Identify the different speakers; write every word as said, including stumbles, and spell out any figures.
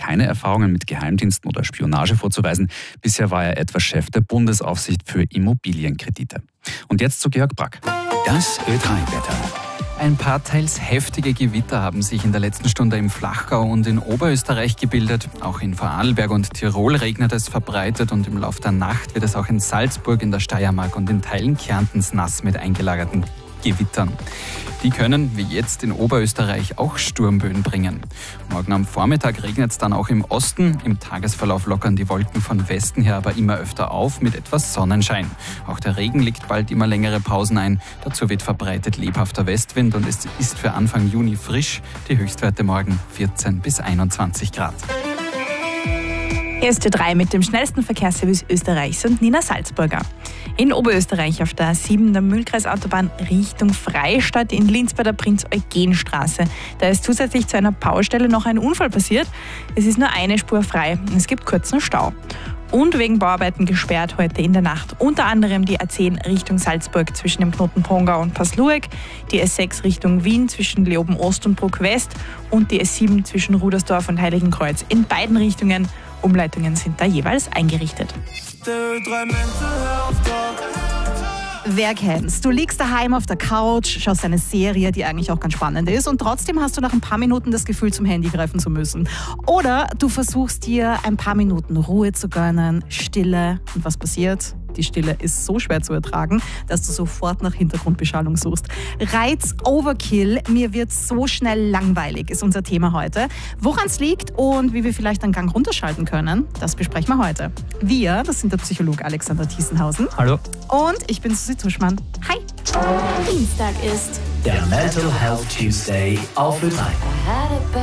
Speaker 1: keine Erfahrungen mit Geheimdiensten oder Spionage vorzuweisen. Bisher war er etwa Chef der Bundesaufsicht für Immobilienkredite. Und jetzt zu Georg Brack.
Speaker 2: Das Ö drei Wetter.
Speaker 3: Ein paar teils heftige Gewitter haben sich in der letzten Stunde im Flachgau und in Oberösterreich gebildet. Auch in Vorarlberg und Tirol regnet es verbreitet und im Laufe der Nacht wird es auch in Salzburg, in der Steiermark und in Teilen Kärntens nass mit eingelagerten Gewittern. Die können, wie jetzt in Oberösterreich, auch Sturmböen bringen. Morgen am Vormittag regnet es dann auch im Osten. Im Tagesverlauf lockern die Wolken von Westen her aber immer öfter auf mit etwas Sonnenschein. Auch der Regen legt bald immer längere Pausen ein. Dazu wird verbreitet lebhafter Westwind und es ist für Anfang Juni frisch. Die Höchstwerte morgen vierzehn bis einundzwanzig Grad.
Speaker 4: Hier ist Ö drei mit dem schnellsten Verkehrsservice Österreichs und Nina Salzburger. In Oberösterreich auf der A sieben der Mühlkreisautobahn Richtung Freistadt in Linz bei der Prinz-Eugen-Straße. Da ist zusätzlich zu einer Baustelle noch ein Unfall passiert. Es ist nur eine Spur frei und es gibt kurzen Stau. Und wegen Bauarbeiten gesperrt heute in der Nacht unter anderem die A zehn Richtung Salzburg zwischen dem Knoten Pongau und Pasluek, die S sechs Richtung Wien zwischen Leoben Ost und Bruck West und die S sieben zwischen Rudersdorf und Heiligenkreuz. In beiden Richtungen. Umleitungen sind da jeweils eingerichtet.
Speaker 5: Wer kennt's? Du liegst daheim auf der Couch, schaust eine Serie, die eigentlich auch ganz spannend ist und trotzdem hast du nach ein paar Minuten das Gefühl, zum Handy greifen zu müssen. Oder du versuchst dir ein paar Minuten Ruhe zu gönnen, Stille. Und was passiert? Die Stille ist so schwer zu ertragen, dass du sofort nach Hintergrundbeschallung suchst. Reiz Overkill, mir wird so schnell langweilig, ist unser Thema heute. Woran es liegt und wie wir vielleicht einen Gang runterschalten können, das besprechen wir heute. Wir, das sind der Psychologe Alexander Thiesenhausen.
Speaker 3: Hallo.
Speaker 5: Und ich bin Susi Tuschmann. Hi.
Speaker 6: Dienstag ist
Speaker 2: Der Mental Health Tuesday auf Ö drei.